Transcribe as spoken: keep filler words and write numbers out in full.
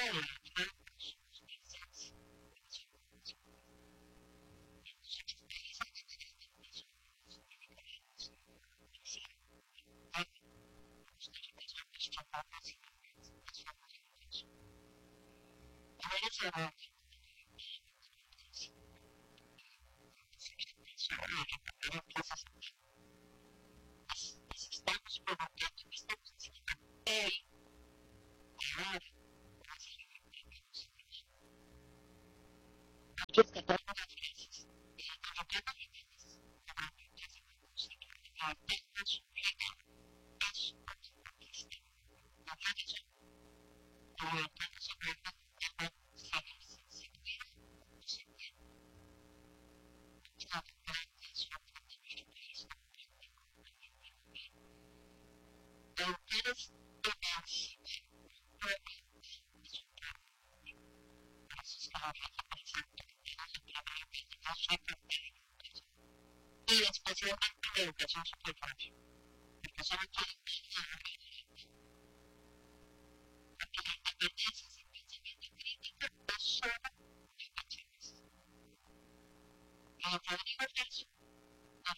Y especialmente la educación superior, porque son aquellos porque la independencia sin pensamiento crítico no solo limitaciones. Como Rodrigo Renzo